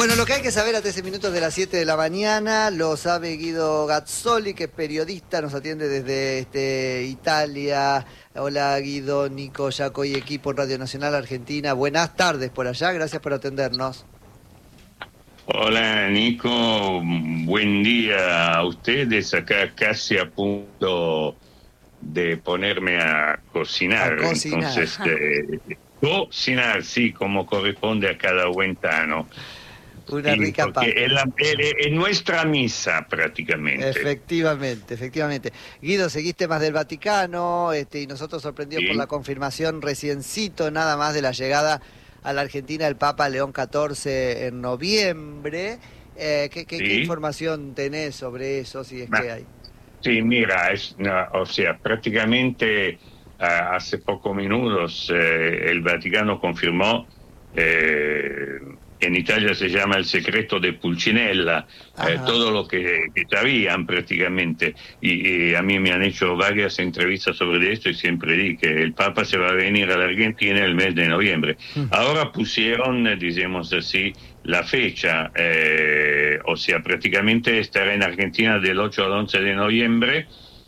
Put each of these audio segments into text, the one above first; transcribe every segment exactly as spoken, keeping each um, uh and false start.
Bueno, lo que hay que saber a trece minutos de las siete de la mañana lo sabe Guido Gazzoli, que es periodista, nos atiende desde este, Italia. Hola Guido, Nico, Jaco y equipo en Radio Nacional Argentina. Buenas tardes por allá, gracias por atendernos. Hola Nico, buen día a ustedes, acá casi a punto de ponerme a cocinar. A cocinar. Entonces, eh, cocinar, sí, como corresponde a cada buentano. Una Sí, rica porque pasta. es, la, es nuestra misa prácticamente. Efectivamente, efectivamente. Guido, seguiste más del Vaticano este, y nosotros sorprendidos Sí. por la confirmación reciencito nada más de la llegada a la Argentina del Papa León catorce en noviembre. Eh, ¿qué, qué, Sí. ¿Qué información tenés sobre eso, si es Ma, que hay? Sí, mira, es, no, o sea, prácticamente uh, hace pocos minutos eh, el Vaticano confirmó, eh, en Italia se llama el secreto de Pulcinella, eh, todo lo que, que sabían prácticamente, y, y a mí me han hecho varias entrevistas sobre esto y siempre di que el Papa se va a venir a la Argentina el mes de noviembre. Mm. Ahora pusieron, digamos así, la fecha, eh, o sea, prácticamente estará en Argentina del ocho al once de noviembre,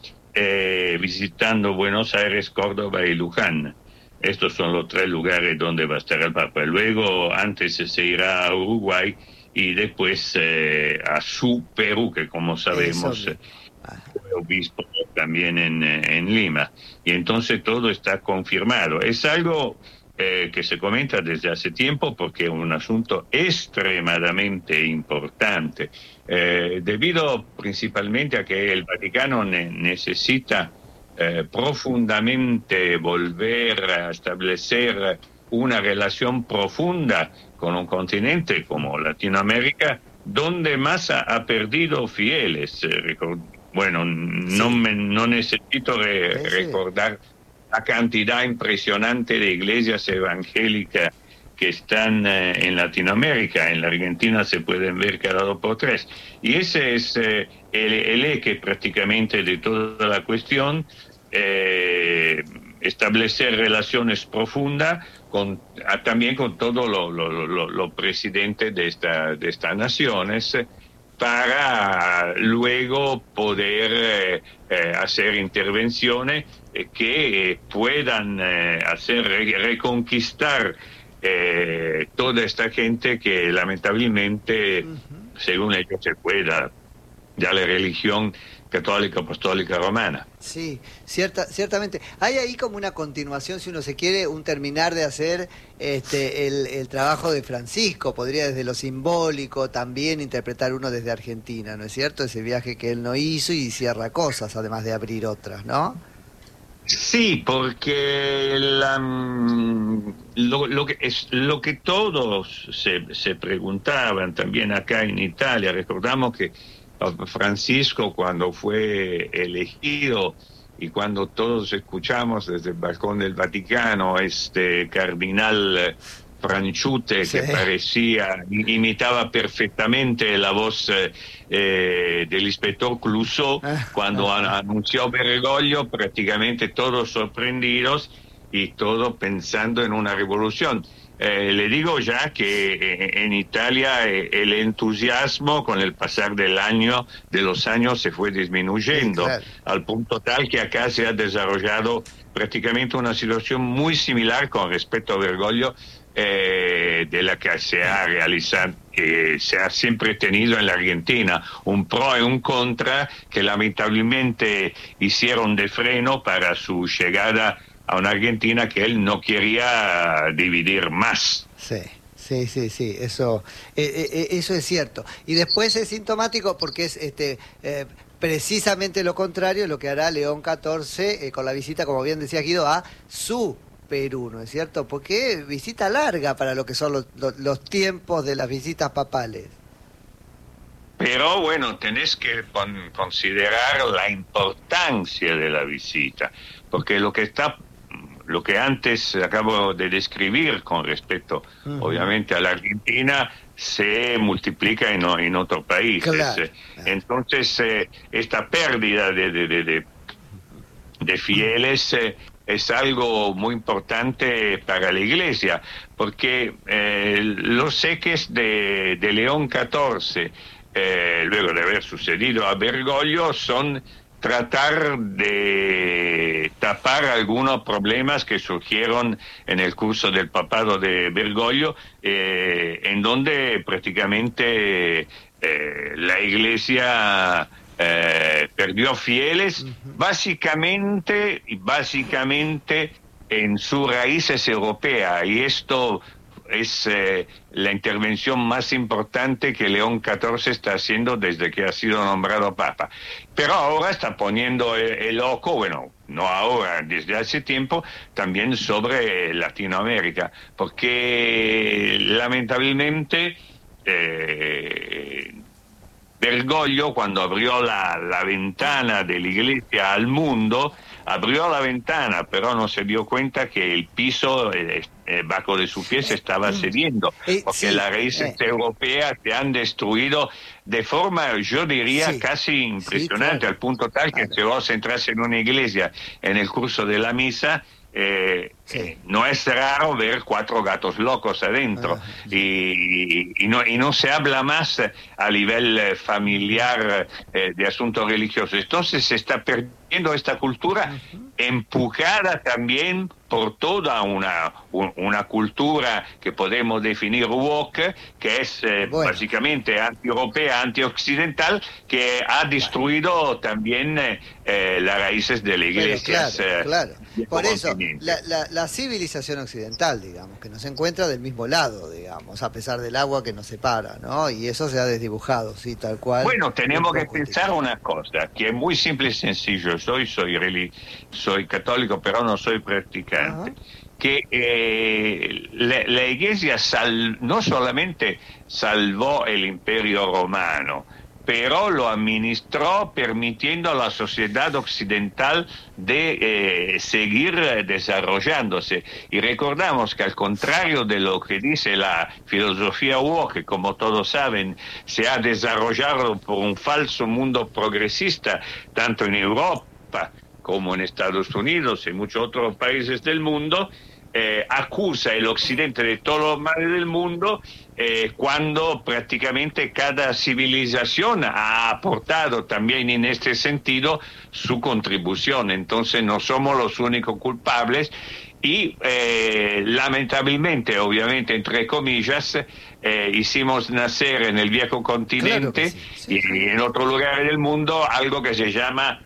eh, visitando Buenos Aires, Córdoba y Luján. Estos son los tres lugares donde va a estar el Papa. Luego, antes se irá a Uruguay y después eh, a su Perú, que como sabemos fue obispo también en, en Lima. Y entonces todo está confirmado. Es algo eh, que se comenta desde hace tiempo porque es un asunto extremadamente importante, eh, debido principalmente a que el Vaticano ne- necesita Eh, profundamente volver a establecer una relación profunda con un continente como Latinoamérica, donde más ha, ha perdido fieles. Eh, bueno, sí. no, me, no necesito re, sí, sí. recordar la cantidad impresionante de iglesias evangélicas que están eh, en Latinoamérica. En la Argentina se pueden ver cada dos por tres. Y ese es eh, el, el eje prácticamente de toda la cuestión, eh, establecer relaciones profundas con, a, también con todos los lo, lo, lo presidentes de, esta, de estas naciones, para luego poder eh, eh, hacer intervenciones eh, que eh, puedan eh, hacer re, reconquistar Eh, toda esta gente que lamentablemente, uh-huh. según ellos se pueda, ya la religión católica apostólica romana. Sí, cierta, ciertamente. Hay ahí como una continuación, si uno se quiere, un terminar de hacer este, el, el trabajo de Francisco. Podría desde lo simbólico también interpretar uno desde Argentina, ¿no es cierto? Ese viaje que él no hizo y cierra cosas, además de abrir otras, ¿no? Sí, porque la, lo, lo, que es, lo que todos se, se preguntaban también acá en Italia, recordamos que Francisco, cuando fue elegido y cuando todos escuchamos desde el balcón del Vaticano este cardenal Franchute, sí, que parecía, imitaba perfectamente la voz eh, del inspector Clouseau, ah, cuando ah, anunció Bergoglio, prácticamente todos sorprendidos y todos pensando en una revolución. Eh, le digo ya que eh, en Italia eh, el entusiasmo con el pasar del año, de los años se fue disminuyendo, sí, claro, al punto tal que acá se ha desarrollado prácticamente una situación muy similar con respecto a Bergoglio, Eh, de la que se ha realizado, que se ha siempre tenido en la Argentina, un pro y un contra que lamentablemente hicieron de freno para su llegada a una Argentina que él no quería dividir más. Sí. Sí, sí, sí, eso, eh, eh, eso es cierto. Y después es sintomático porque es este eh, precisamente lo contrario de lo que hará León catorce eh, con la visita, como bien decía Guido, a su Perú, ¿no es cierto? Porque visita larga para lo que son los, los, los tiempos de las visitas papales. Pero bueno, tenés que con, considerar la importancia de la visita, porque lo que está, lo que antes acabo de describir con respecto, uh-huh. obviamente, a la Argentina, se multiplica en, en otros países. Claro. Entonces, eh, esta pérdida de, de, de, de, de fieles eh, es algo muy importante para la Iglesia, porque eh, los seques de, de León catorce, eh, luego de haber sucedido a Bergoglio, son tratar de tapar algunos problemas que surgieron en el curso del papado de Bergoglio, eh, en donde prácticamente eh, la Iglesia eh, perdió fieles, uh-huh. básicamente, básicamente en sus raíces europeas, y esto es eh, la intervención más importante que León catorce está haciendo desde que ha sido nombrado Papa. Pero ahora está poniendo el, el ojo, bueno, no ahora, desde hace tiempo, también sobre Latinoamérica, porque lamentablemente eh, Bergoglio, cuando abrió la, la ventana de la Iglesia al mundo, abrió la ventana, pero no se dio cuenta que el piso eh, eh, bajo de sus pies estaba cediendo, eh, porque sí, las raíces eh. europeas se han destruido de forma, yo diría, sí, casi impresionante, sí, claro, al punto tal que claro. Si vos entras en una iglesia en el curso de la misa, Eh, sí. eh, no es raro ver cuatro gatos locos adentro, ah, sí. y, y, no, y no se habla más a nivel familiar eh, de asuntos religiosos. Entonces se está perdiendo esta cultura, uh-huh. empujada también por toda una, un, una cultura que podemos definir woke, que es eh, bueno. básicamente anti-europea, anti-occidental, que ha destruido también eh, las raíces de la iglesia. Claro, eh, claro. Por eso, la, la, la civilización occidental, digamos, que no se encuentra del mismo lado, digamos, a pesar del agua que nos separa, ¿no? Y eso se ha desdibujado, sí, tal cual. Bueno, tenemos que pensar una cosa, que es muy simple y sencillo. Yo soy, soy, soy católico, pero no soy practicante. Uh-huh. Que eh, la, la Iglesia sal, no solamente salvó el Imperio Romano, pero lo administró permitiendo a la sociedad occidental de eh, seguir desarrollándose. Y recordamos que al contrario de lo que dice la filosofía woke, que como todos saben se ha desarrollado por un falso mundo progresista, tanto en Europa como en Estados Unidos y muchos otros países del mundo, eh, acusa el occidente de todos los males del mundo, eh, cuando prácticamente cada civilización ha aportado también en este sentido su contribución. Entonces no somos los únicos culpables y eh, lamentablemente, obviamente entre comillas, eh, hicimos nacer en el viejo continente, claro, sí, sí, y, y en otro lugar del mundo algo que se llama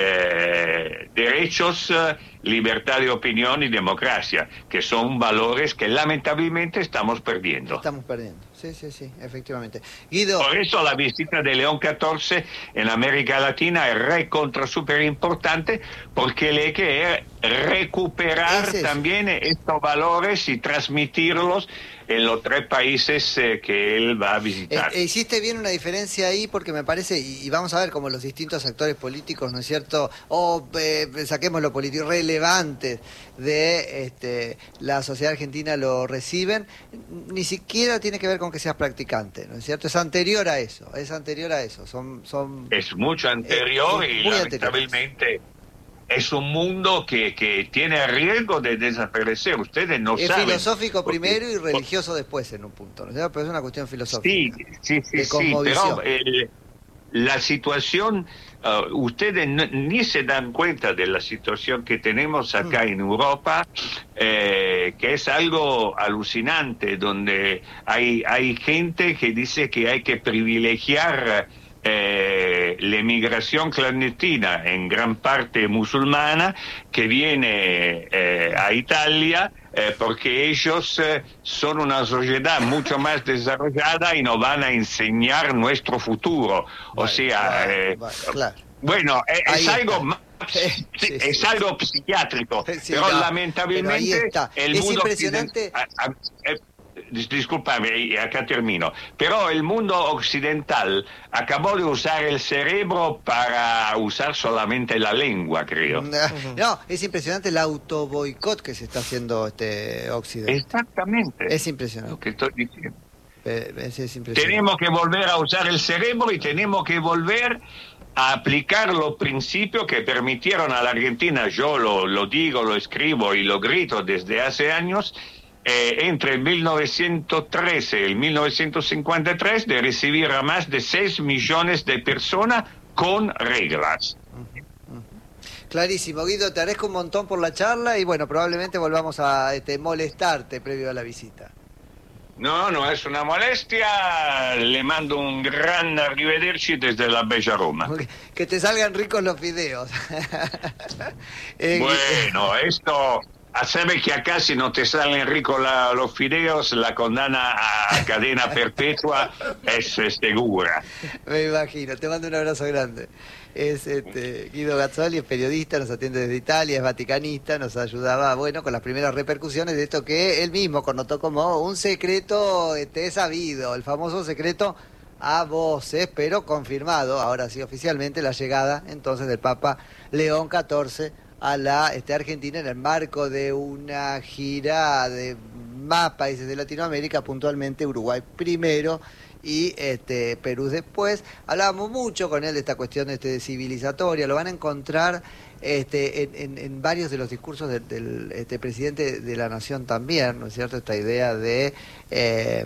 Eh, derechos, libertad de opinión y democracia, que son valores que lamentablemente estamos perdiendo. Estamos perdiendo, sí, sí, sí, efectivamente. Guido. Por eso la visita de León catorce en América Latina es recontra súper importante, porque le hay que recuperar es también estos valores y transmitirlos en los tres países eh, que él va a visitar. Eh, hiciste bien una diferencia ahí, porque me parece, y, y vamos a ver cómo los distintos actores políticos, ¿no es cierto?, o eh, saquemos lo político, relevantes de este, la sociedad argentina lo reciben, ni siquiera tiene que ver con que seas practicante, ¿no es cierto? Es anterior a eso, es anterior a eso. Son, son, es mucho anterior eh, y lamentablemente... Anterior. Es un mundo que, que tiene riesgo de desaparecer. Ustedes no es saben. Es filosófico porque, primero y religioso después en un punto, ¿no? Pero es una cuestión filosófica. Sí, sí, sí, sí, pero el, la situación, uh, ustedes no, ni se dan cuenta de la situación que tenemos acá mm. en Europa, eh, que es algo alucinante, donde hay, hay gente que dice que hay que privilegiar Eh, la emigración clandestina, en gran parte musulmana, que viene eh, a Italia eh, porque ellos eh, son una sociedad mucho más desarrollada y nos van a enseñar nuestro futuro. O vale, sea, vale, eh, vale, claro. bueno, es, es algo más. Sí, sí, es sí, algo sí. psiquiátrico, sí, pero no, lamentablemente pero el es mundo impresionante. A, a, a, Disculpame, acá termino. Pero el mundo occidental acabó de usar el cerebro para usar solamente la lengua, creo. No, es impresionante el autoboicot que se está haciendo este Occidente. Exactamente. Es impresionante. Lo que estoy diciendo. Es, es impresionante. Tenemos que volver a usar el cerebro y tenemos que volver a aplicar los principios que permitieron a la Argentina, yo lo, lo digo, lo escribo y lo grito desde hace años, eh, entre el mil novecientos trece y el mil novecientos cincuenta y tres, de recibir a más de seis millones de personas con reglas. Clarísimo, Guido, te agradezco un montón por la charla y bueno, probablemente volvamos a este, molestarte previo a la visita. No, no es una molestia, le mando un gran arrivederci desde la bella Roma. Que te salgan ricos los fideos. eh, bueno, esto, sabe que acá si no te salen ricos la, los fideos, la condena a cadena perpetua es, es segura. Me imagino, te mando un abrazo grande. Es este, Guido Gazzoli, es periodista, nos atiende desde Italia, es vaticanista, nos ayudaba, bueno, con las primeras repercusiones de esto que él mismo connotó como un secreto este, sabido, el famoso secreto a voces, pero confirmado, ahora sí oficialmente, la llegada entonces del Papa León catorce a la este, Argentina en el marco de una gira de más países de Latinoamérica, puntualmente Uruguay primero y este Perú después. Hablábamos mucho con él de esta cuestión este, civilizatoria, lo van a encontrar este, en, en, en varios de los discursos de, del este, presidente de la Nación también, ¿no es cierto? Esta idea de eh,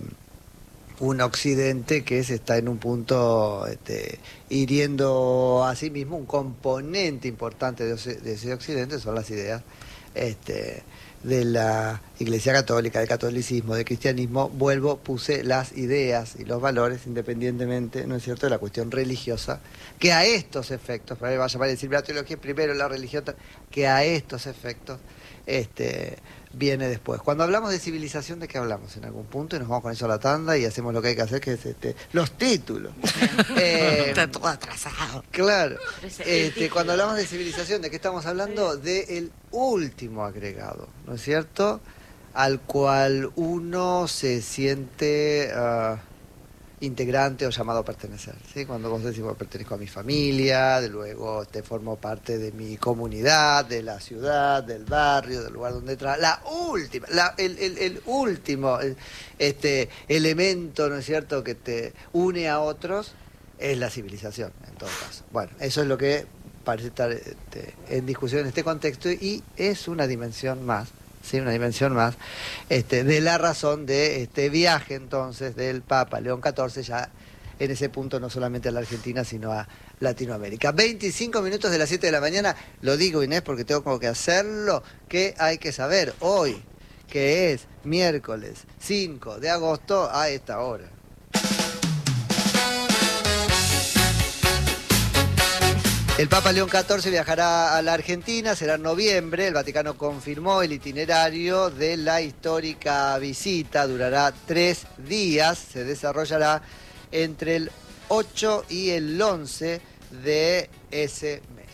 un occidente que se está en un punto este, hiriendo a sí mismo. Un componente importante de, de ese occidente son las ideas este, de la Iglesia Católica, del catolicismo, del cristianismo. Vuelvo, puse las ideas y los valores independientemente, ¿no es cierto?, de la cuestión religiosa, que a estos efectos, para vaya a decir la teología primero, la religión, que a estos efectos este, viene después. Cuando hablamos de civilización, ¿de qué hablamos? En algún punto, y nos vamos con eso a la tanda y hacemos lo que hay que hacer, que es este, los títulos. eh, Está todo atrasado. Claro. Este, cuando hablamos de civilización, ¿de qué estamos hablando? Del último agregado, ¿no es cierto?, al cual uno se siente uh, integrante o llamado a pertenecer, ¿sí? Cuando vos decís, bueno, pertenezco a mi familia, de luego te formo parte de mi comunidad, de la ciudad, del barrio, del lugar donde trabajo, la última, la, el, el, el último el, este elemento, ¿no es cierto?, que te une a otros, es la civilización, en todo caso. Bueno, eso es lo que parece estar este, en discusión en este contexto y es una dimensión más, sí, una dimensión más este, de la razón de este viaje entonces del Papa León catorce, ya en ese punto no solamente a la Argentina, sino a Latinoamérica. veinticinco minutos de las siete de la mañana, lo digo, Inés, porque tengo como que hacerlo, que hay que saber hoy, que es miércoles cinco de agosto a esta hora. El Papa León catorce viajará a la Argentina, será en noviembre. El Vaticano confirmó el itinerario de la histórica visita. Durará tres días, se desarrollará entre el ocho y el once de ese mes.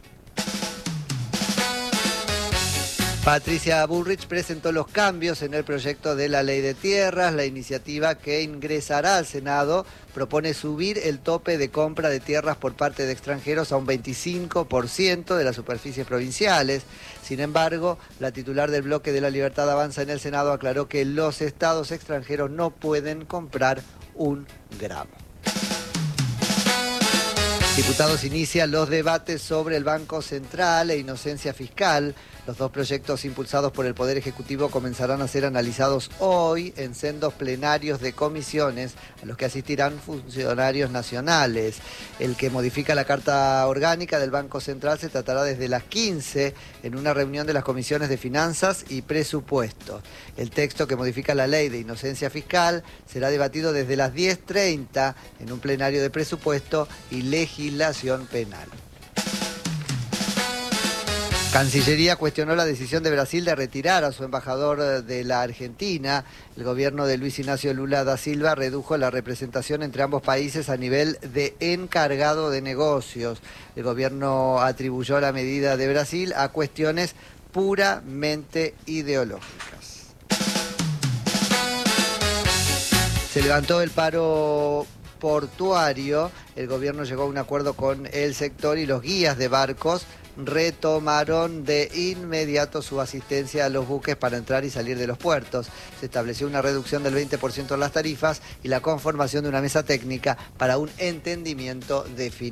Patricia Bullrich presentó los cambios en el proyecto de la Ley de Tierras. La iniciativa que ingresará al Senado propone subir el tope de compra de tierras por parte de extranjeros a un veinticinco por ciento de las superficies provinciales. Sin embargo, la titular del bloque de La Libertad Avanza en el Senado aclaró que los estados extranjeros no pueden comprar un gramo. Diputados inician los debates sobre el Banco Central e inocencia fiscal. Los dos proyectos impulsados por el Poder Ejecutivo comenzarán a ser analizados hoy en sendos plenarios de comisiones a los que asistirán funcionarios nacionales. El que modifica la Carta Orgánica del Banco Central se tratará desde las quince en una reunión de las comisiones de Finanzas y Presupuesto. El texto que modifica la Ley de Inocencia Fiscal será debatido desde las diez treinta en un plenario de Presupuesto y Legislación Penal. Cancillería cuestionó la decisión de Brasil de retirar a su embajador de la Argentina. El gobierno de Luis Ignacio Lula da Silva redujo la representación entre ambos países a nivel de encargado de negocios. El gobierno atribuyó la medida de Brasil a cuestiones puramente ideológicas. Se levantó el paro portuario. El gobierno llegó a un acuerdo con el sector y los guías de barcos retomaron de inmediato su asistencia a los buques para entrar y salir de los puertos. Se estableció una reducción del veinte por ciento en las tarifas y la conformación de una mesa técnica para un entendimiento definitivo.